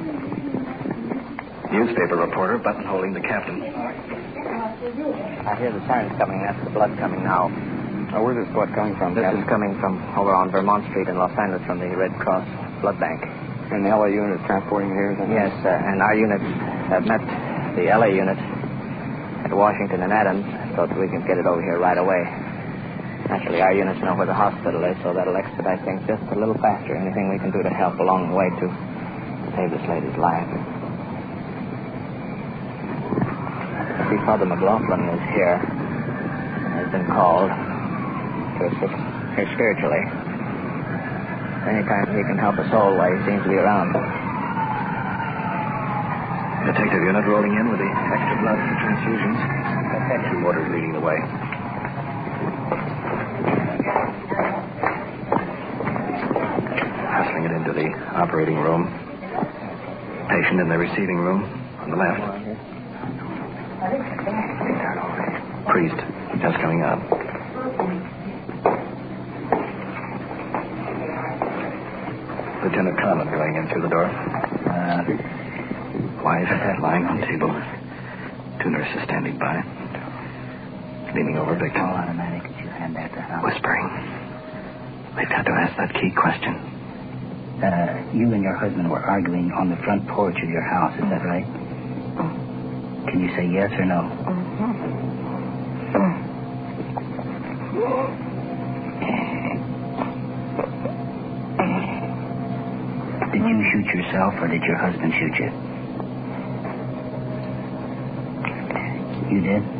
Newspaper reporter, buttonholing the captain. I hear the sirens coming. That's the blood coming now. Where's this blood coming from, This Captain? is coming from over on Vermont Street in Los Angeles from the Red Cross Blood Bank. And the LA unit is transporting it here, isn't it? Yes, and our units have met the LA unit at Washington and Adams so that we can get it over here right away. Naturally, our units know where the hospital is, so that'll expedite things just a little faster. Anything we can do to help along the way to save this lady's life. I see Father McLaughlin is here and has been called to assist her spiritually. Anytime he can help us all while he seems to be around. Detective unit rolling in with the extra blood for transfusions. Two mortars leading the way. Hustling it into the operating room. Patient in the receiving room on the left. Priest just coming out. Lieutenant Conlon going in through the door. Wife lying on table. Two nurses standing by. Leaning over victim. All automatic. Could you hand that to her? Whispering. They've got to ask that key question. You and your husband were arguing on the front porch of your house, is that right? Can you say yes or no? Did you shoot yourself or did your husband shoot you? You did?